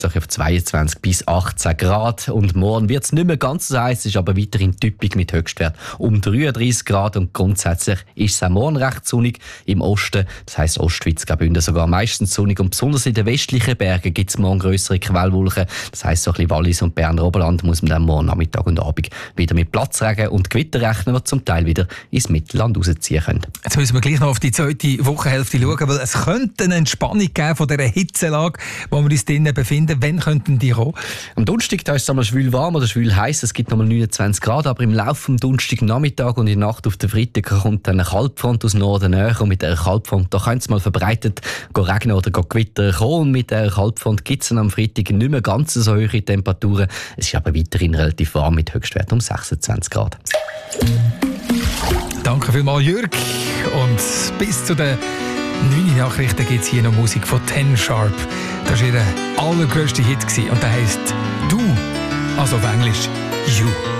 auf 22 bis 18 Grad. Und morgen wird es nicht mehr ganz so heiß, ist aber weiterhin typisch mit Höchstwert um 33 Grad. Und grundsätzlich ist es auch morgen recht sonnig im Osten. Das heisst, Ostschweiz, Graubünden sogar meistens sonnig. Und besonders in den westlichen Bergen gibt es morgen grössere Quellwolken. Das heisst, so ein bisschen Wallis und Berner Oberland muss man dann morgen Nachmittag und Abend wieder mit Platzregen und Gewitter rechnen, die zum Teil wieder ins Mittelland rausziehen können. Jetzt müssen wir gleich noch auf die zweite Wochenhälfte schauen, weil es könnte eine Entspannung geben von dieser Hitzelage, wo wir uns drinnen befinden. Wann könnten die kommen? Am Donnerstag ist es einmal schwül warm oder schwül heiß. Es gibt nochmal 29 Grad, aber im Laufe vom Donnerstagnachmittag und in der Nacht auf den Freitag kommt eine Kaltfront aus Norden näher. Und mit dieser Kaltfront, da könnte es mal verbreitet regnen oder Gewitter kommen. Und mit dieser Kaltfront gibt es am Freitag nicht mehr ganz so hohe Temperaturen. Es ist aber weiterhin relativ warm mit Höchstwert um 26 Grad. Danke vielmals, Jürg. Und bis zu den 9 Nachrichten gibt es hier noch Musik von Ten Sharp. Das war ihr allergrösster Hit und der heisst «Du», also auf Englisch «You».